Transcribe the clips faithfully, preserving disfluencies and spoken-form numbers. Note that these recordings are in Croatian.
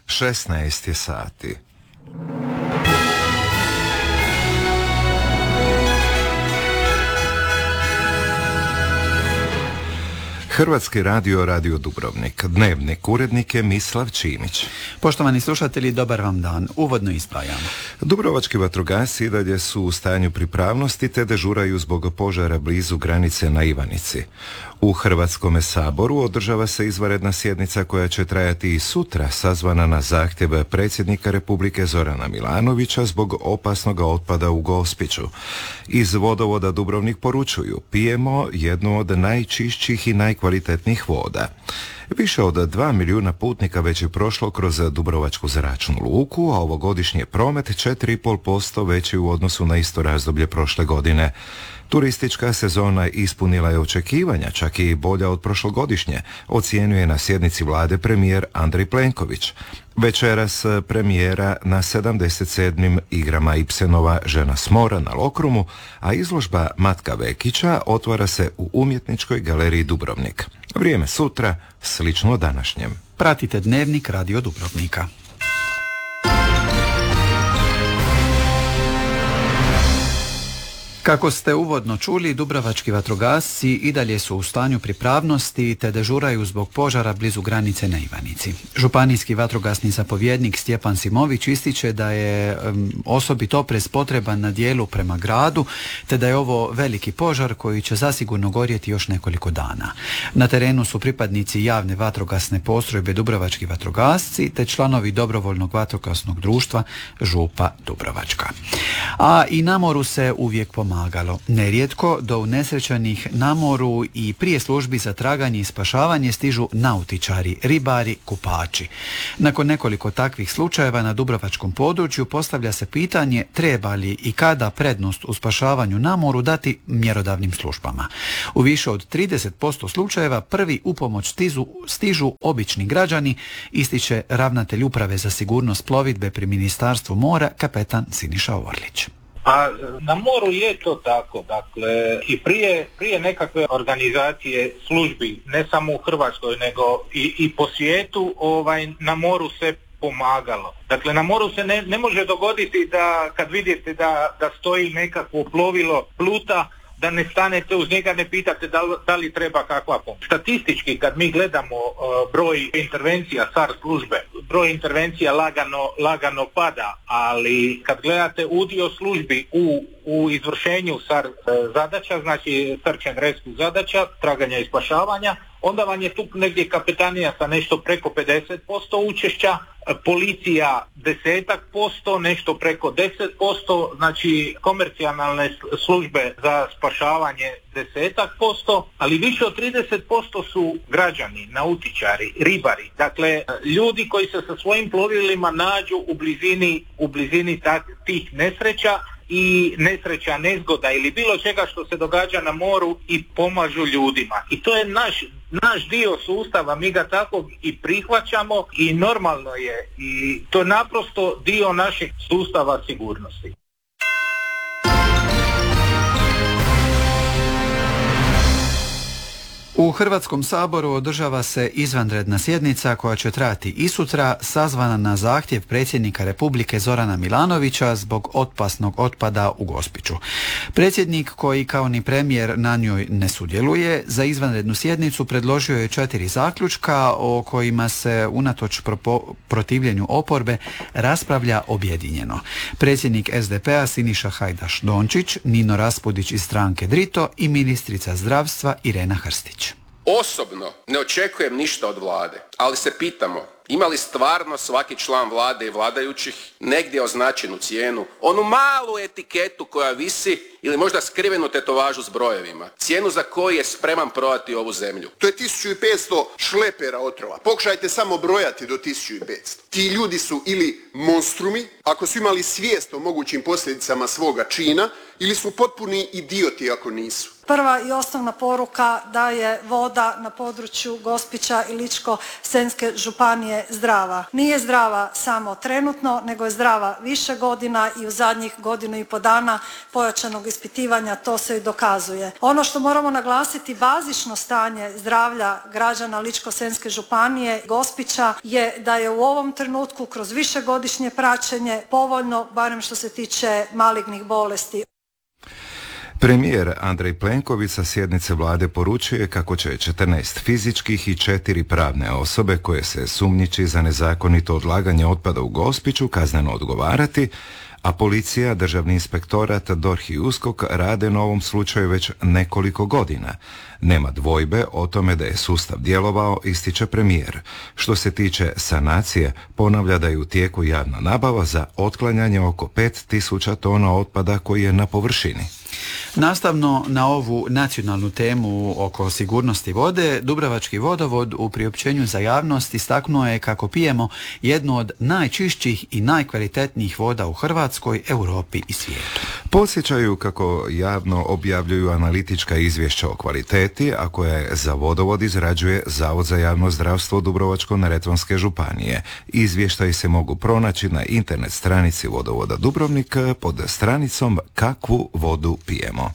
šesnaest je sati. Hrvatski radio, Radio Dubrovnik. Dnevnik urednik je Mislav Čimić. Poštovani slušatelji, dobar vam dan. Uvodno izdvajamo. Dubrovački vatrogasci i dalje su u stanju pripravnosti te dežuraju zbog požara blizu granice na Ivanici. U Hrvatskome saboru održava se izvanredna sjednica koja će trajati i sutra, sazvana na zahtjev predsjednika Republike Zorana Milanovića zbog opasnog otpada u Gospiću. Iz vodovoda Dubrovnik poručuju: pijemo jednu od najčišćih i najkvalitetnijih voda. Više od dva milijuna putnika već je prošlo kroz Dubrovačku zračnu luku, a ovogodišnji je promet četiri i pol posto veći u odnosu na isto razdoblje prošle godine. Turistička sezona ispunila je očekivanja, čak i bolja od prošlogodišnje, ocijenjuje na sjednici vlade premijer Andrej Plenković. Večeras premijera na sedamdeset sedmim igrama Ibsenova Žena s mora na Lokrumu, a izložba Matka Vekića otvara se u Umjetničkoj galeriji Dubrovnik. Vrijeme sutra slično današnjem. Pratite Dnevnik Radio Dubrovnika. Kako ste uvodno čuli, dubrovački vatrogasci i dalje su u stanju pripravnosti te dežuraju zbog požara blizu granice na Ivanici. Županijski vatrogasni zapovjednik Stjepan Simović ističe da je um, osobit oprez potreban na dijelu prema gradu, te da je ovo veliki požar koji će zasigurno gorjeti još nekoliko dana. Na terenu su pripadnici javne vatrogasne postrojbe Dubrovački vatrogasci te članovi dobrovoljnog vatrogasnog društva Župa Dubrovačka. A i na moru se uvijek pomaga. Nerijetko do unesrećenih na moru i prije službi za traganje i spašavanje stižu nautičari, ribari, kupači. Nakon nekoliko takvih slučajeva na dubrovačkom području postavlja se pitanje treba li i kada prednost u spašavanju na moru dati mjerodavnim službama. U više od trideset posto slučajeva prvi u pomoć stižu, stižu obični građani, ističe ravnatelj Uprave za sigurnost plovidbe pri Ministarstvu mora, kapetan Siniša Orlić. A na moru je to tako, dakle i prije, prije nekakve organizacije službi, ne samo u Hrvatskoj nego i, i po svijetu, ovaj, na moru se pomagalo. Dakle, na moru se ne, ne može dogoditi da kad vidite da, da stoji nekakvo plovilo pluta, da ne stanete uz njega, ne pitate da li, da li treba kakva pomoć. Statistički, kad mi gledamo uh, broj intervencija S A R službe, broj intervencija lagano, lagano pada, ali kad gledate udio službi u, u izvršenju S A R uh, zadaća, znači search and rescue zadaća, traganja i spašavanja, onda vam je tu negdje kapetanija sa nešto preko pedeset posto učešća, policija desetak posto, nešto preko deset posto, znači komercijalne službe za spašavanje desetak posto, ali više od trideset posto su građani, nautičari, ribari, dakle ljudi koji se sa svojim plovilima nađu u blizini, u blizini tak, tih nesreća i nesreća, nezgoda ili bilo čega što se događa na moru i pomažu ljudima. I to je naš, naš dio sustava, mi ga tako i prihvaćamo i normalno je i to je naprosto dio našeg sustava sigurnosti. U Hrvatskom saboru održava se izvanredna sjednica koja će trajati i sutra, sazvana na zahtjev predsjednika Republike Zorana Milanovića zbog opasnog otpada u Gospiću. Predsjednik, koji kao ni premijer na njoj ne sudjeluje, za izvanrednu sjednicu predložio je četiri zaključka o kojima se unatoč propo- protivljenju oporbe raspravlja objedinjeno. Predsjednik S D P-a Siniša Hajdaš Dončić, Nino Raspudić iz stranke Drito i ministrica zdravstva Irena Hrstić. Osobno ne očekujem ništa od vlade, ali se pitamo ima li stvarno svaki član vlade i vladajućih negdje označenu cijenu, onu malu etiketu koja visi ili možda skrivenu tetovažu s brojevima, cijenu za koju je spreman prodati ovu zemlju. To je tisuću petsto šlepera otrova. Pokušajte samo brojati do tisuću petsto. Ti ljudi su ili monstrumi, ako su imali svijest o mogućim posljedicama svoga čina, ili su potpuni idioti ako nisu. Prva i osnovna poruka da je voda na području Gospića i Ličko-senjske županije zdrava. Nije zdrava samo trenutno, nego je zdrava više godina i u zadnjih godinu i po dana pojačanog ispitivanja to se i dokazuje. Ono što moramo naglasiti, bazično stanje zdravlja građana Ličko-senjske županije Gospića je da je u ovom trenutku kroz višegodišnje praćenje povoljno, barem što se tiče malignih bolesti. Premijer Andrej Plenković sa sjednice vlade poručuje kako će četrnaest fizičkih i četiri pravne osobe koje se sumnjiči za nezakonito odlaganje otpada u Gospiću kazneno odgovarati, a policija, državni inspektorat, D O R H i U S K O K rade na ovom slučaju već nekoliko godina. Nema dvojbe o tome da je sustav djelovao, ističe premijer. Što se tiče sanacije, ponavlja da je u tijeku javna nabava za otklanjanje oko pet tisuća tona otpada koji je na površini. Nastavno na ovu nacionalnu temu oko sigurnosti vode, Dubrovački vodovod u priopćenju za javnost istaknuo je kako pijemo jednu od najčišćih i najkvalitetnijih voda u Hrvatskoj, Europi i svijetu. Podsjećaju kako javno objavljuju analitička izvješća o kvaliteti, a koje za vodovod izrađuje Zavod za javno zdravstvo Dubrovačko-neretvanske županije. Izvještaji se mogu pronaći na internet stranici vodovoda Dubrovnik pod stranicom Kakvu vodu pijemo.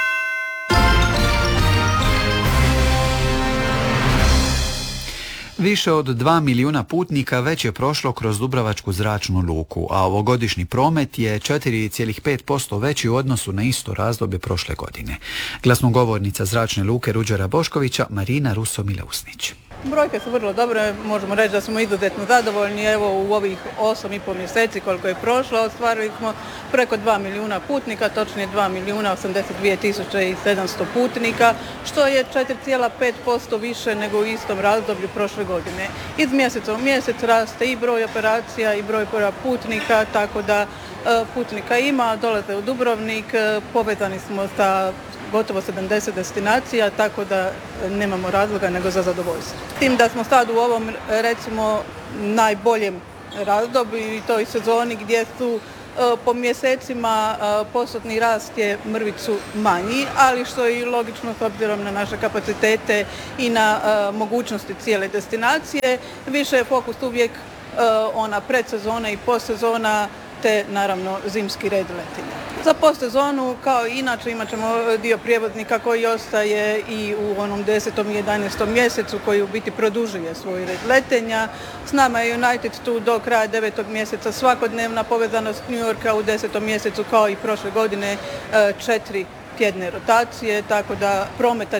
Više od dva milijuna putnika već je prošlo kroz Dubrovačku zračnu luku, a ovogodišnji promet je četiri zarez pet posto veći u odnosu na isto razdoblje prošle godine. Glasnogovornica zračne luke Ruđera Boškovića Marina Ruso-Mileusnić. Brojke su vrlo dobre, možemo reći da smo izuzetno zadovoljni. Evo u ovih osam i pol mjeseci koliko je prošlo, ostvarili smo preko dva milijuna putnika, točnije dva milijuna osamdeset dvije tisuće i sedamsto putnika, što je četiri zarez pet posto više nego u istom razdoblju prošle godine. Iz mjeseca u mjesec raste i broj operacija i broj putnika, tako da putnika ima, dolaze u Dubrovnik, povezani smo sa gotovo sedamdeset destinacija, tako da nemamo razloga nego za zadovoljstvo. Tim da smo sad u ovom, recimo, najboljem razdoblju i toj sezoni gdje su po mjesecima postotni rast je mrvicu manji, ali što je i logično s obzirom na naše kapacitete i na mogućnosti cijele destinacije. Više je fokus uvijek ona predsezona i postsezona, te naravno zimski red letenja. Za postsezonu, kao i inače, imat ćemo dio prijevoznika koji ostaje i u onom desetom i jedanaestom mjesecu koji u biti produžuje svoj red letenja. S nama je United tu do kraja devetog mjeseca, svakodnevna povezanost New Yorka u desetom mjesecu kao i prošle godine četiri tjedne rotacije, tako da prometa